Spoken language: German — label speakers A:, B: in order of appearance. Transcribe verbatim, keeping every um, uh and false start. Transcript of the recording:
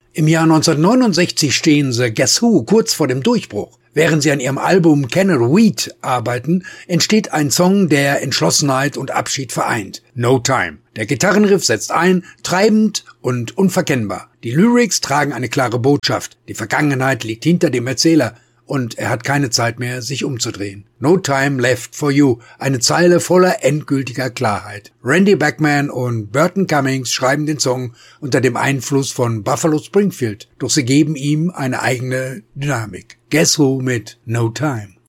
A: Im Jahr neunzehnhundertneunundsechzig stehen The Guess Who kurz vor dem Durchbruch. Während sie an ihrem Album Can It Wait arbeiten, entsteht ein Song, der Entschlossenheit und Abschied vereint. No Time. Der Gitarrenriff setzt ein, treibend und unverkennbar. Die Lyrics tragen eine klare Botschaft. Die Vergangenheit liegt hinter dem Erzähler und er hat keine Zeit mehr, sich umzudrehen. No Time Left for You, eine Zeile voller endgültiger Klarheit. Randy Bachman und Burton Cummings schreiben den Song unter dem Einfluss von Buffalo Springfield, doch sie geben ihm eine eigene Dynamik. Guess Who mit No Time.